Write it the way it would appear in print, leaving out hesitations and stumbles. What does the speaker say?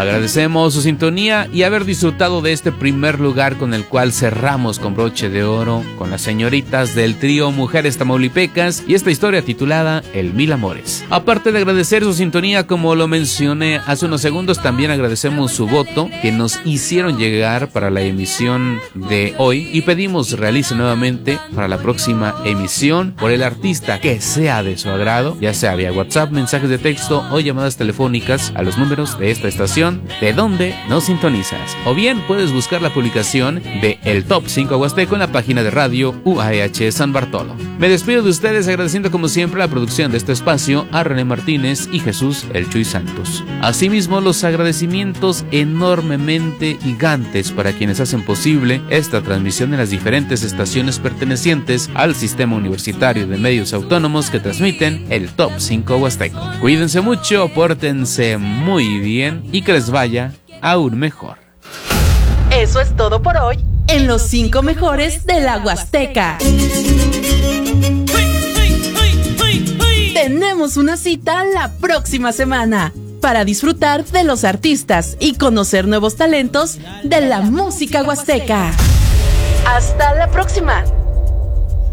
Agradecemos su sintonía y haber disfrutado de este primer lugar con el cual cerramos con broche de oro con las señoritas del trío Mujeres Tamaulipecas y esta historia titulada El Mil Amores. Aparte de agradecer su sintonía, como lo mencioné hace unos segundos, también agradecemos su voto que nos hicieron llegar para la emisión de hoy y pedimos realice nuevamente para la próxima emisión por el artista que sea de su agrado, ya sea vía WhatsApp, mensajes de texto o llamadas telefónicas a los números de esta estación de donde nos sintonizas. O bien puedes buscar la publicación de El Top 5 Huasteco en la página de radio UAEH San Bartolo. Me despido de ustedes agradeciendo como siempre la producción de este espacio a René Martínez y Jesús El Chuy Santos. Asimismo, los agradecimientos enormemente gigantes para quienes hacen posible esta transmisión en las diferentes estaciones pertenecientes al Sistema Universitario de Medios Autónomos que transmiten el Top 5 Huasteco. Cuídense mucho, pórtense muy bien y que les vaya aún mejor. Eso es todo por hoy en los 5 mejores de la Huasteca. Tenemos una cita la próxima semana para disfrutar de los artistas y conocer nuevos talentos de la música huasteca. Hasta la próxima.